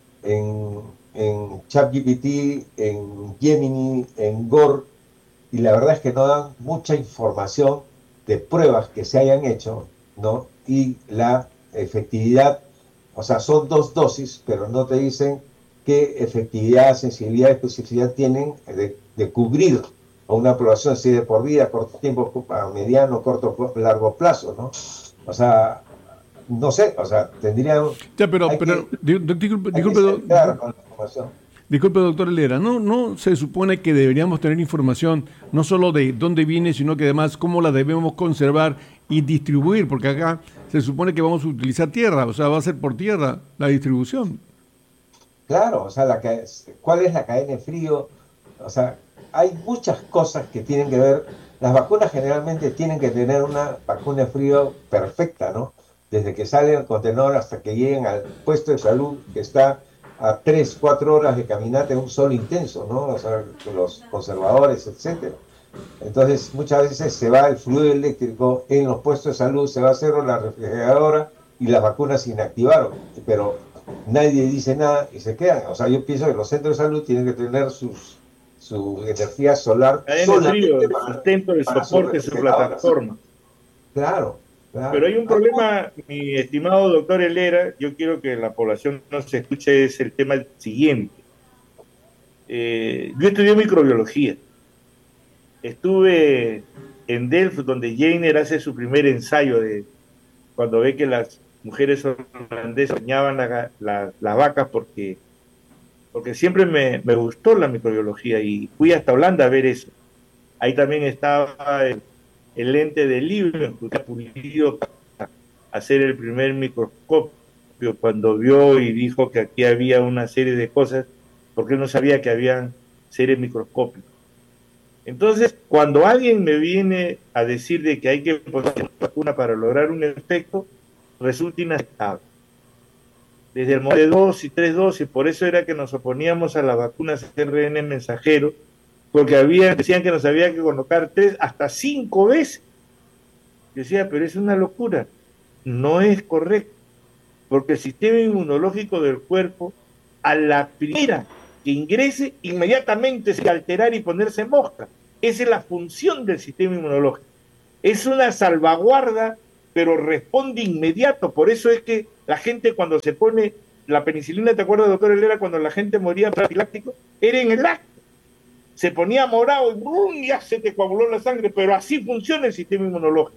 en, en ChatGPT, en Gemini, en Gore, y la verdad es que no dan mucha información de pruebas que se hayan hecho, ¿no? Y la efectividad, o sea, son dos dosis, pero no te dicen qué efectividad, sensibilidad, especificidad tienen de, de cubrir a una población así de por vida, corto tiempo, a mediano, corto, largo plazo, ¿no? O sea, no sé, o sea, tendría... Ya, pero, pero que, disculpe, disculpe, que claro, con la información. Disculpe, doctor Helera, ¿no, no se supone que deberíamos tener información no solo de dónde viene, sino que además cómo la debemos conservar y distribuir? Porque acá se supone que vamos a utilizar tierra, o sea, va a ser por tierra la distribución. Claro, o sea, la, ¿cuál es la cadena de frío? O sea, hay muchas cosas que tienen que ver. Las vacunas generalmente tienen que tener una vacuna de frío perfecta, ¿no? Desde que sale el contenedor hasta que lleguen al puesto de salud que está a tres, cuatro horas de caminata en un sol intenso, ¿no? O sea, los conservadores, etcétera. Entonces, muchas veces se va el fluido eléctrico en los puestos de salud, se va a hacer la refrigeradora y las vacunas se inactivaron, pero nadie dice nada y se quedan. O sea, yo pienso que los centros de salud tienen que tener sus, su energía solar solamente para, sustento de para soporte su plataforma. Claro. Claro. Pero hay un problema, mi estimado doctor Helera, yo quiero que la población no se escuche, es el tema siguiente. Eh, yo estudié microbiología. Estuve en Delft, donde Jenner hace su primer ensayo de cuando ve que las mujeres holandesas bañaban la, la, las vacas porque, porque siempre me, me gustó la microbiología y fui hasta Holanda a ver eso. Ahí también estaba el, el lente de Liebenhoek, que ha pulido para hacer el primer microscopio cuando vio y dijo que aquí había una serie de cosas, porque él no sabía que habían seres microscópicos. Entonces, cuando alguien me viene a decir de que hay que poner una vacuna para lograr un efecto, resulta inaceptable. Desde el modelo de dos y tres dosis, por eso era que nos oponíamos a las vacunas R N A mensajero, porque había, decían que nos había que colocar tres hasta cinco veces. Yo decía, pero es una locura. No es correcto, porque el sistema inmunológico del cuerpo, a la primera que ingrese, inmediatamente se alterar y ponerse mosca. Esa es la función del sistema inmunológico. Es una salvaguarda, pero responde inmediato. Por eso es que la gente cuando se pone la penicilina, ¿te acuerdas, doctor Helera, cuando la gente moría profiláctico? Era en el acto. Se ponía morado y ¡brum! Ya se te coaguló la sangre, pero así funciona el sistema inmunológico.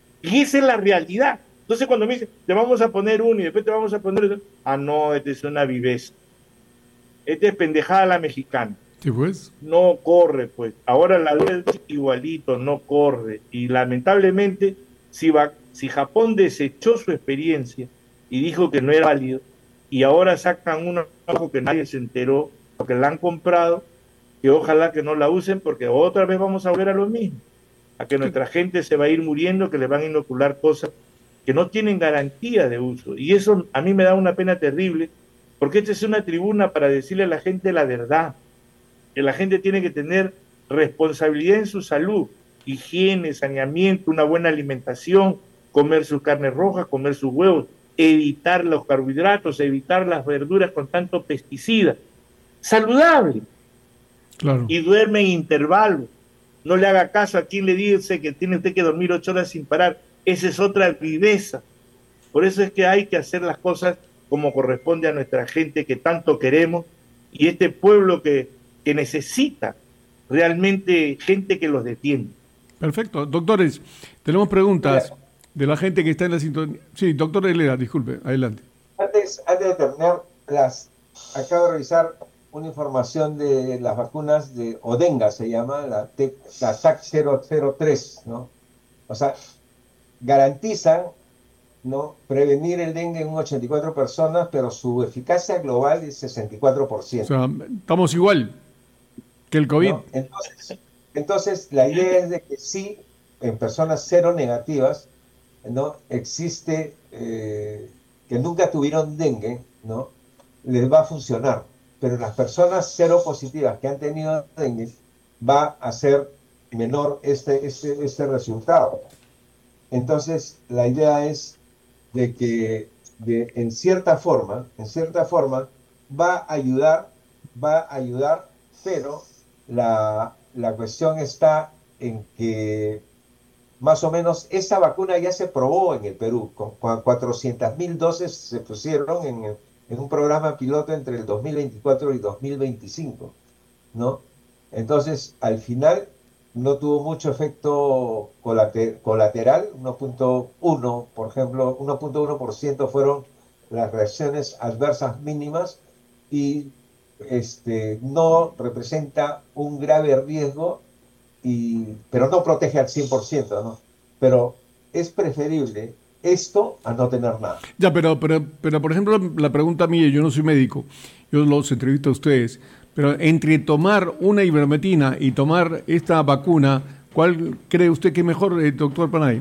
Y esa es la realidad. Entonces cuando me dicen, te vamos a poner uno y después te vamos a poner otro, ah, no, esta es una viveza. Esta es pendejada la mexicana. Sí, pues. No corre, pues. Ahora la ley es igualito, no corre. Y lamentablemente, si, va, si Japón desechó su experiencia y dijo que no era válido, y ahora sacan un ojo que nadie se enteró, porque la han comprado, que ojalá que no la usen, porque otra vez vamos a volver a lo mismo, a que nuestra gente se va a ir muriendo, que le van a inocular cosas que no tienen garantía de uso. Y eso a mí me da una pena terrible, porque esta es una tribuna para decirle a la gente la verdad, que la gente tiene que tener responsabilidad en su salud, higiene, saneamiento, una buena alimentación, comer sus carnes rojas, comer sus huevos, evitar los carbohidratos, evitar las verduras con tanto pesticida. Saludable. Claro. Y duerme en intervalo. No le haga caso a quien le dice que tiene usted que dormir ocho horas sin parar. Esa es otra viveza. Por eso es que hay que hacer las cosas como corresponde a nuestra gente que tanto queremos y este pueblo que, que necesita realmente gente que los defiende. Perfecto. Doctores, tenemos preguntas de la gente que está en la sintonía. Sí, doctor Helera, disculpe, adelante. Antes, antes de terminar, las, acabo de revisar una información de las vacunas de Odenga, se llama, la, T, la T A C cero cero tres, ¿no? O sea, garantizan, ¿no?, prevenir el dengue en un ochenta y cuatro personas, pero su eficacia global es sesenta y cuatro por ciento. O sea, estamos igual que el COVID. ¿No? Entonces, entonces, la idea es de que sí, en personas cero negativas, ¿no?, existe, eh, que nunca tuvieron dengue, ¿no?, les va a funcionar. Pero en las personas cero positivas que han tenido dengue, va a ser menor este, este, este resultado. Entonces, la idea es de que de, en cierta forma, en cierta forma, va a ayudar, va a ayudar, pero la, la cuestión está en que más o menos esa vacuna ya se probó en el Perú, con, con cuatrocientas mil dosis se pusieron en, en un programa piloto entre el dos mil veinticuatro y dos mil veinticinco, ¿no? Entonces, al final no tuvo mucho efecto colater colateral, uno punto uno, por ejemplo, uno punto uno por ciento fueron las reacciones adversas mínimas y este, no representa un grave riesgo, y, pero no protege al cien por ciento, ¿no? Pero es preferible esto a no tener nada. Ya, pero, pero, pero por ejemplo, la pregunta mía, yo no soy médico, yo los entrevisto a ustedes, pero entre tomar una ivermectina y tomar esta vacuna, ¿cuál cree usted que es mejor, eh, doctor Panay?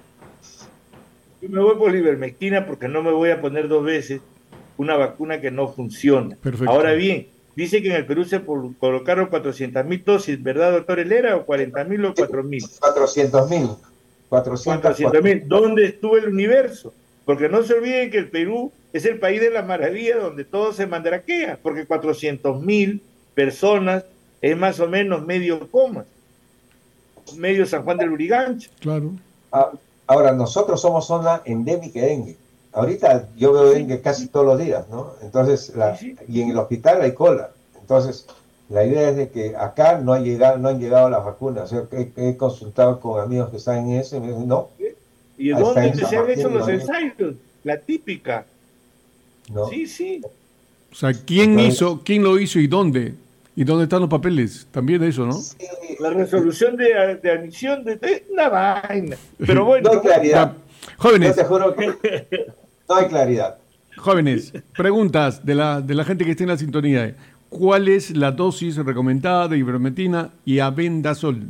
Yo me voy por la ivermectina porque no me voy a poner dos veces una vacuna que no funciona. Perfecto. Ahora bien, dice que en el Perú se colocaron cuatrocientas mil dosis, ¿verdad, doctor Helera? ¿O cuarenta mil o cuatro mil? cuatrocientos mil. cuatrocientos mil. ¿Dónde estuvo el universo? Porque no se olviden que el Perú es el país de la maravilla donde todo se mandraquea, porque cuatrocientos mil personas es más o menos medio coma, medio San Juan del Lurigancho. Claro. Ahora, nosotros somos zona endémica de dengue. Ahorita yo veo dengue casi todos los días, ¿no? Entonces, la, Sí, sí. y en el hospital hay cola. Entonces, la idea es de que acá no, ha llegado, no han llegado las vacunas. Yo he, he consultado con amigos que están en eso y me dicen, no. ¿Y Ahí dónde está se han Martín, hecho los no hay. ensayos? La típica. ¿No? Sí, sí. O sea, ¿quién Entonces, hizo, quién lo hizo y dónde? ¿Y dónde están los papeles? También eso, ¿no? Sí, La resolución de, de admisión de, de una vaina. Pero bueno, no hay claridad. Ya, jóvenes, Yo te juro que no hay claridad. jóvenes, preguntas de la, de la gente que está en la sintonía. ¿Cuál es la dosis recomendada de ivermectina y albendazol?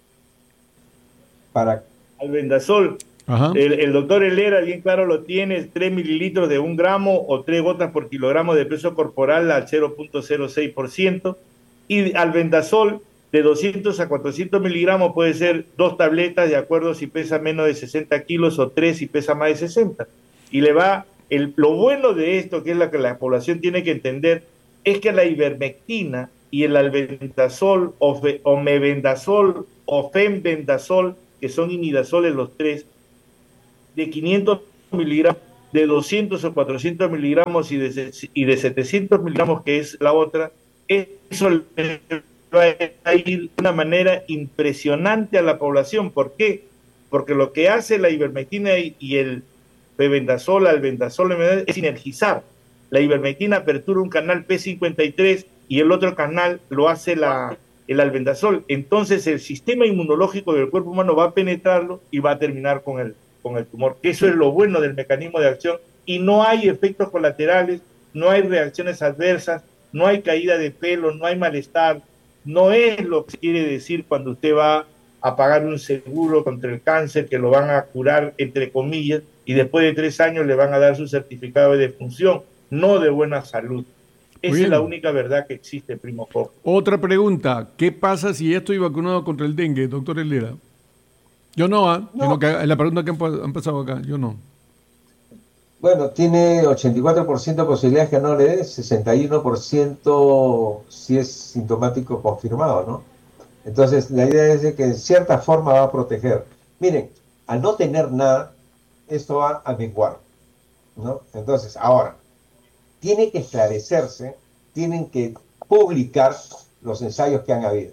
Para albendazol. Ajá. El, el doctor Helera bien claro lo tiene, tres mililitros de un gramo o tres gotas por kilogramo de peso corporal al cero punto cero seis por ciento. Y albendazol de doscientos a cuatrocientos miligramos puede ser dos tabletas de acuerdo si pesa menos de sesenta kilos o tres si pesa más de sesenta. Y le va, el, lo bueno de esto, que es lo que la población tiene que entender, es que la ivermectina y el albendazol o, fe, o mebendazol o fembendazol, que son imidazoles los tres, de quinientos miligramos, de doscientos o cuatrocientos miligramos y de, y de setecientos miligramos, que es la otra, eso le va a ir de una manera impresionante a la población. ¿Por qué? Porque lo que hace la ivermectina y, y el pebendazol, albendazol, es sinergizar. La ivermectina apertura un canal P cincuenta y tres y el otro canal lo hace la, el albendazol. Entonces el sistema inmunológico del cuerpo humano va a penetrarlo y va a terminar con el, con el tumor. Eso es lo bueno del mecanismo de acción, y no hay efectos colaterales, no hay reacciones adversas, no hay caída de pelo, no hay malestar. No es lo que quiere decir cuando usted va a pagar un seguro contra el cáncer, que lo van a curar, entre comillas, y después de tres años le van a dar su certificado de defunción, no de buena salud. Esa es la única verdad que existe, primo Jorge. Otra pregunta, ¿qué pasa si ya estoy vacunado contra el dengue, doctor Helera? Yo no, ¿eh? no. Sino que es la pregunta que han, han pasado acá, yo no. Bueno, tiene ochenta y cuatro por ciento de posibilidades que no le dé, sesenta y uno por ciento si es sintomático confirmado, ¿no? Entonces, la idea es de que en cierta forma va a proteger. Miren, al no tener nada, esto va a menguar, ¿no? Entonces, ahora, tiene que esclarecerse, tienen que publicar los ensayos que han habido.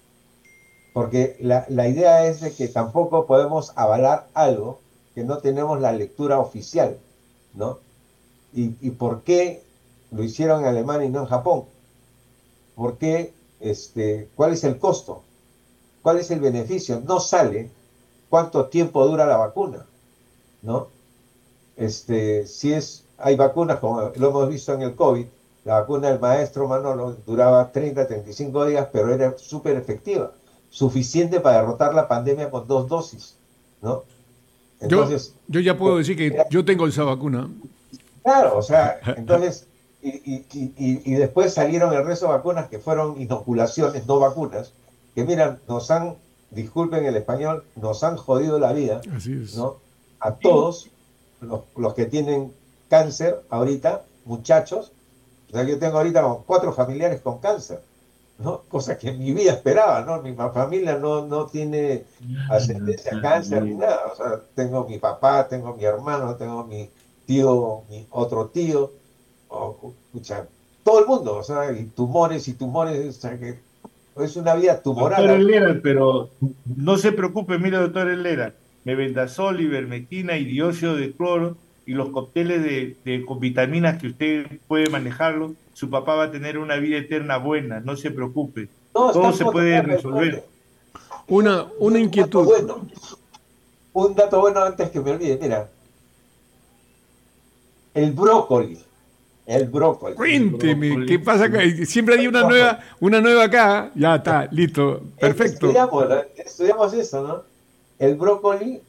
Porque la, la idea es de que tampoco podemos avalar algo que no tenemos la lectura oficial, ¿no? ¿Y, y por qué lo hicieron en Alemania y no en Japón? ¿Por qué? Este, ¿cuál es el costo? ¿Cuál es el beneficio? No sale cuánto tiempo dura la vacuna, ¿no? Este, si es, hay vacunas, como lo hemos visto en el COVID, la vacuna del maestro Manolo duraba treinta, treinta y cinco días, pero era súper efectiva, suficiente para derrotar la pandemia con dos dosis, ¿no? Entonces, yo, yo ya puedo decir que yo tengo esa vacuna. Claro, o sea, entonces, y, y, y, y después salieron el resto de vacunas que fueron inoculaciones, no vacunas, que miran, nos han, disculpen el español, nos han jodido la vida, así es, ¿no? A todos los, los que tienen cáncer ahorita, muchachos. O sea, yo tengo ahorita cuatro familiares con cáncer, ¿no? Cosa que en mi vida esperaba, ¿no? Mi familia no, no tiene ascendencia a cáncer ni nada. O sea, tengo mi papá, tengo mi hermano, tengo mi tío, mi otro tío, o, escucha, todo el mundo, o sea, y tumores y tumores, o sea, que es una vida tumoral. Doctor Helera, pero no se preocupe, mire, doctor Helera, mebendazol, ivermectina y dióxido de cloro y los cócteles de, de, con vitaminas que usted puede manejarlo, su papá va a tener una vida eterna buena, no se preocupe. No, todo se puede resolver. Una, una un inquietud. Dato bueno, un dato bueno antes que me olvide, mira. El brócoli. El brócoli. Cuénteme, el brócoli. ¿qué pasa acá? Siempre hay una nueva, una nueva acá. Ya está, listo, perfecto. Estudiamos, estudiamos eso, ¿no? El brócoli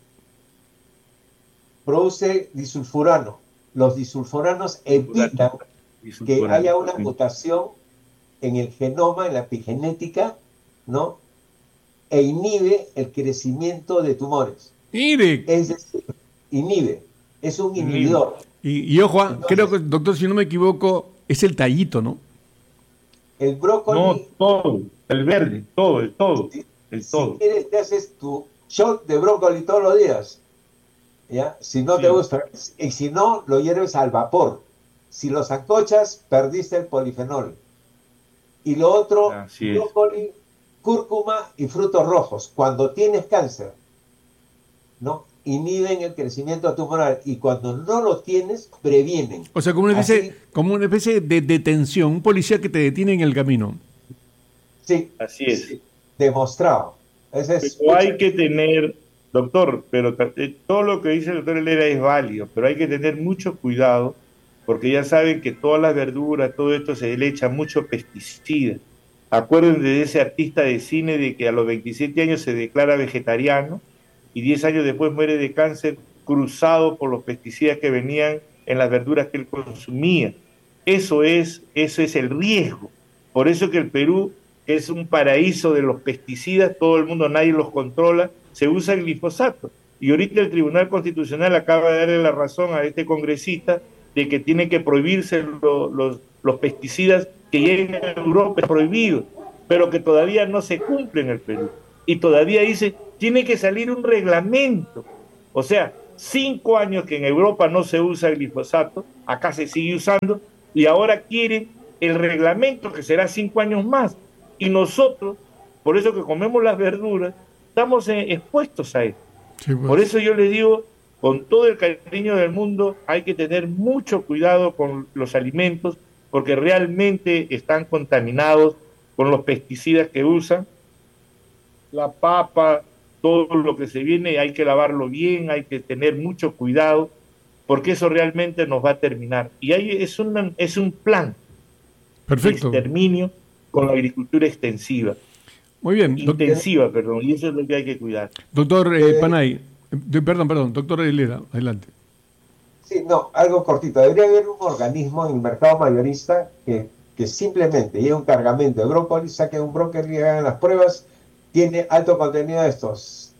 produce disulfurano. Los disulfuranos evitan que haya una mutación en el genoma, en la epigenética, ¿no? E inhibe el crecimiento de tumores. Mire. Es decir, inhibe. Es un inhibidor. Y, y ojo, entonces, creo que, doctor, si no me equivoco, es el tallito, ¿no? El brócoli... No, todo. El verde, todo, el todo. El si todo. quieres, te haces tu shot de brócoli todos los días. ¿Ya? Si no sí. te gusta. Y si no, lo hierves al vapor. Si lo sancochas, perdiste el polifenol. Y lo otro, Así brócoli, es. cúrcuma y frutos rojos. Cuando tienes cáncer, ¿no? Inhiben el crecimiento tumoral, y cuando no lo tienes, previenen. O sea, como una especie, Así, como una especie de detención, un policía que te detiene en el camino. Sí. Así es. Sí, demostrado. Ese es pero hay que tener, doctor, pero todo lo que dice el doctor Helera es válido, pero hay que tener mucho cuidado, porque ya saben que todas las verduras, todo esto se le echa mucho pesticida. Acuérdense de ese artista de cine de que a los veintisiete años se declara vegetariano y diez años después muere de cáncer cruzado por los pesticidas que venían en las verduras que él consumía. Eso es, eso es el riesgo. Por eso que el Perú es un paraíso de los pesticidas, todo el mundo, nadie los controla, se usa el glifosato. Y ahorita el Tribunal Constitucional acaba de darle la razón a este congresista de que tiene que prohibirse lo, los, los pesticidas que lleguen a Europa, es prohibido, pero que todavía no se cumple en el Perú. y todavía dice, tiene que salir un reglamento. O sea, cinco años que en Europa no se usa el glifosato, acá se sigue usando, y ahora quieren el reglamento que será cinco años más. Y nosotros, por eso que comemos las verduras, estamos eh, expuestos a esto. Sí, pues. Por eso yo les digo, con todo el cariño del mundo, hay que tener mucho cuidado con los alimentos, porque realmente están contaminados con los pesticidas que usan. La papa, todo lo que se viene, hay que lavarlo bien, hay que tener mucho cuidado, porque eso realmente nos va a terminar. Y ahí es, una, es un plan Perfecto. de exterminio con la agricultura extensiva. Muy bien. Intensiva, doctor, perdón, y eso es lo que hay que cuidar. Doctor eh, Panay, eh, perdón, perdón, doctor Helera, adelante. Sí, no, algo cortito. Debería haber un organismo en el mercado mayorista que, que simplemente lleve un cargamento de brócoli, saque un brócoli y hagan las pruebas, tiene alto contenido de estos.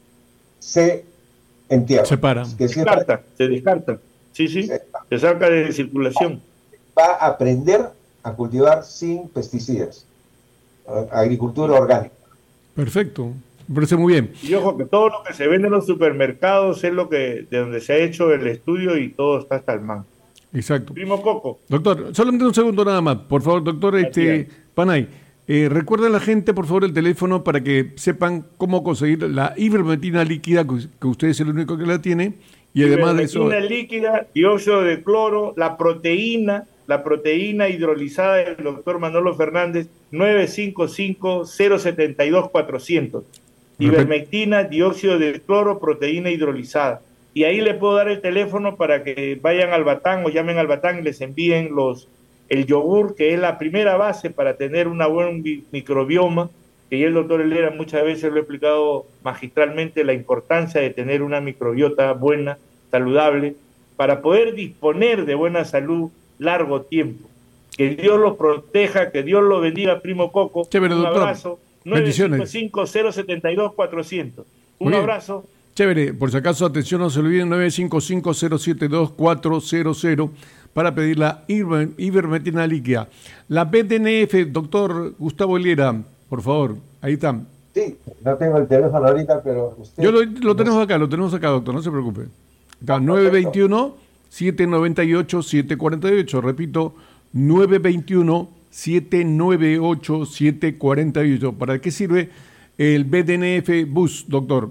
Se entierra. Se para. Se descarta, se descarta. Sí, sí, se, se saca de circulación. Va a aprender a cultivar sin pesticidas. Agricultura orgánica. Perfecto. Me parece muy bien. Y ojo que todo lo que se vende en los supermercados es lo que de donde se ha hecho el estudio y todo está hasta el mango. Exacto. Primo Coco. Doctor, solamente un segundo nada más. Por favor, doctor este, Panay, eh, recuerda a la gente, por favor, el teléfono para que sepan cómo conseguir la ivermectina líquida, que usted es el único que la tiene. Y además de eso... Ivermectina líquida, dióxido de cloro, la proteína, la proteína hidrolizada del doctor Manolo Fernández, nueve cinco cinco, cero siete dos, cuatrocientos. Ivermectina, dióxido de cloro, proteína hidrolizada. Y ahí le puedo dar el teléfono para que vayan al Batán o llamen al Batán y les envíen los, el yogur, que es la primera base para tener una buen microbioma, que ya el doctor Helera muchas veces lo ha explicado magistralmente, la importancia de tener una microbiota buena, saludable, para poder disponer de buena salud largo tiempo. Que Dios los proteja, que Dios los bendiga, primo Coco. Chévere, un doctor. abrazo. nueve cinco cinco, cero siete dos, cuatrocientos. Un abrazo. Chévere, por si acaso, atención, no se olviden, nueve cinco cinco, cero siete dos, cuatrocientos para pedir la ivermectina líquida. La B D N F, doctor Gustavo Helera, por favor, ahí está. Sí, no tengo el teléfono ahorita, pero usted... Yo lo, lo tenemos acá, lo tenemos acá, doctor, no se preocupe. Está nueve dos uno, siete nueve ocho, siete cuatro ocho, repito, nueve dos uno, siete nueve ocho, siete cuatro ocho. ¿Para qué sirve el B D N F Boost, doctor?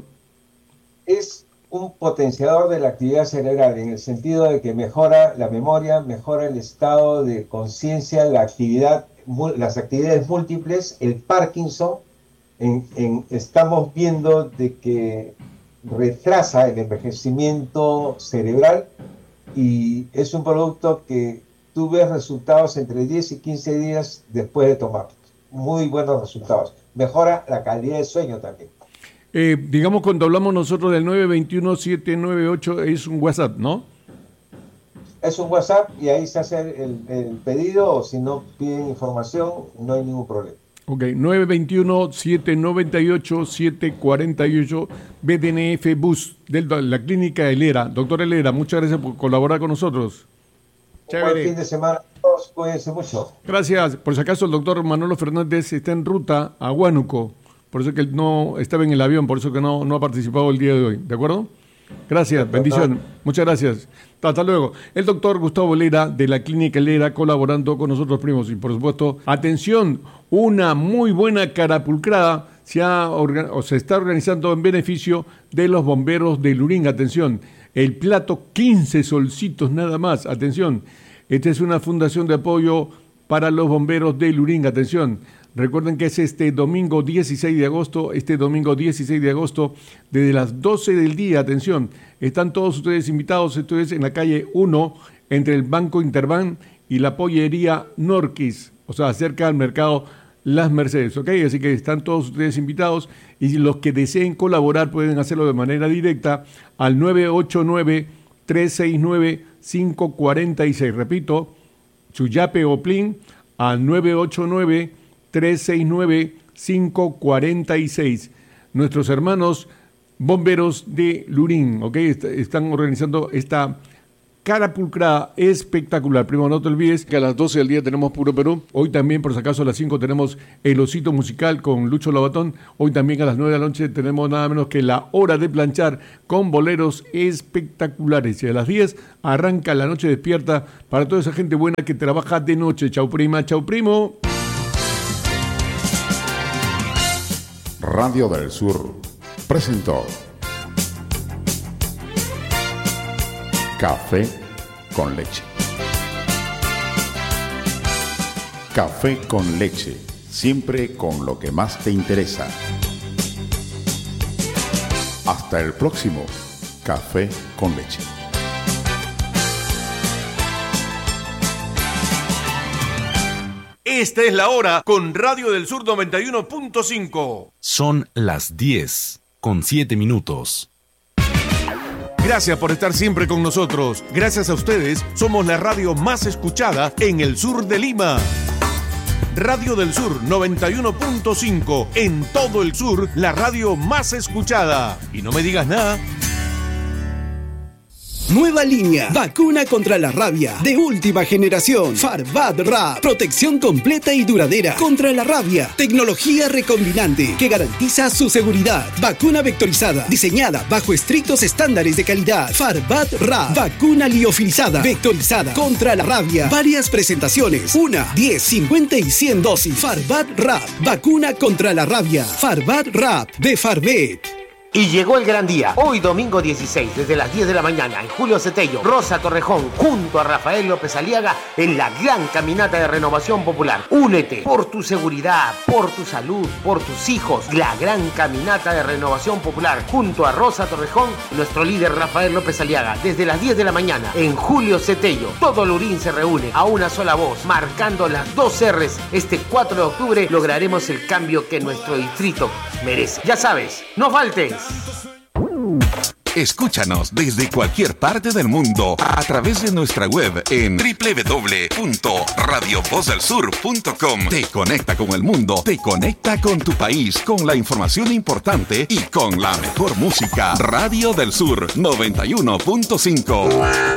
Es un potenciador de la actividad cerebral, en el sentido de que mejora la memoria, mejora el estado de conciencia, la actividad, las actividades múltiples, el Parkinson. En, en, estamos viendo de que retrasa el envejecimiento cerebral y es un producto que tú ves resultados entre diez y quince días después de tomarlo. Muy buenos resultados. Mejora la calidad de sueño también. Eh, digamos, cuando hablamos nosotros del nueve dos uno, siete nueve ocho, es un WhatsApp, ¿no? Es un WhatsApp y ahí se hace el, el pedido, o si no piden información, no hay ningún problema. Ok, nueve dos uno, siete nueve ocho, siete cuatro ocho, B D N F Boost, de la clínica Helera. Doctor Helera, muchas gracias por colaborar con nosotros. Un buen fin de semana a todos, cuídense mucho. Gracias. Por si acaso el doctor Manolo Fernández está en ruta a Huánuco, por eso que él no estaba en el avión, por eso que no, no ha participado el día de hoy, ¿de acuerdo? Gracias, bendiciones. Muchas gracias. Hasta luego. El doctor Gustavo Helera de la Clínica Helera colaborando con nosotros, primos. Y por supuesto, atención, una muy buena carapulcrada se, ha o se está organizando en beneficio de los bomberos de Lurín. Atención, el plato quince solcitos nada más. Atención, esta es una fundación de apoyo para los bomberos de Lurín. Atención. Recuerden que es este domingo dieciséis de agosto, este domingo dieciséis de agosto, desde las doce del día, atención, están todos ustedes invitados, esto es en la calle uno, entre el Banco Interbank y la pollería Norquis, o sea, cerca del mercado Las Mercedes, ¿ok? Así que están todos ustedes invitados y los que deseen colaborar pueden hacerlo de manera directa al nueve ocho nueve, tres seis nueve, cinco cuatro seis, repito, Chuyape o Plin al nueve ocho nueve, tres seis nueve, cinco cuatro seis. Nuestros hermanos bomberos de Lurín, ¿ok? Est- están organizando esta cara pulcrada, espectacular. Primo, no te olvides que a las doce del día tenemos Puro Perú. Hoy también, por si acaso, a las cinco tenemos El Osito Musical con Lucho Lobatón. Hoy también a las nueve de la noche tenemos nada menos que La Hora de Planchar con boleros espectaculares. Y a las diez arranca La Noche Despierta para toda esa gente buena que trabaja de noche. Chau, prima, chau, primo. Radio del Sur presentó Café con Leche. Café con Leche, siempre con lo que más te interesa. Hasta el próximo Café con Leche. Esta es la hora con Radio del Sur noventa y uno punto cinco. Son las diez con siete minutos. Gracias por estar siempre con nosotros. Gracias a ustedes, somos la radio más escuchada en el sur de Lima. Radio del Sur noventa y uno punto cinco. En todo el sur, la radio más escuchada. Y no me digas nada. Nueva línea, vacuna contra la rabia, de última generación, Farvat Rap, protección completa y duradera contra la rabia, tecnología recombinante que garantiza su seguridad, vacuna vectorizada, diseñada bajo estrictos estándares de calidad, Farvat Rap, vacuna liofilizada, vectorizada contra la rabia, varias presentaciones, una, diez, cincuenta y cien dosis, Farvat Rap, vacuna contra la rabia, Farvat Rap de Farvet. Y llegó el gran día, hoy domingo dieciséis, desde las diez de la mañana, en Julio Cetello, Rosa Torrejón, junto a Rafael López Aliaga, en la gran caminata de Renovación Popular. Únete, por tu seguridad, por tu salud, por tus hijos, la gran caminata de Renovación Popular, junto a Rosa Torrejón, nuestro líder Rafael López Aliaga, desde las diez de la mañana, en Julio Cetello. Todo Lurín se reúne a una sola voz, marcando las dos R's. Este cuatro de octubre lograremos el cambio que nuestro distrito merece. Ya sabes, no faltes. Escúchanos desde cualquier parte del mundo a través de nuestra web en doble u doble u doble u punto radio voz del sur punto com. Te conecta con el mundo, te conecta con tu país, con la información importante y con la mejor música. Radio del Sur noventa y uno punto cinco.